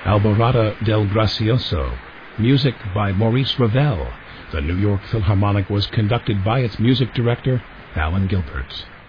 Alborada del Gracioso, music by Maurice Ravel. The New York Philharmonic was conducted by its music director, Alan Gilbert.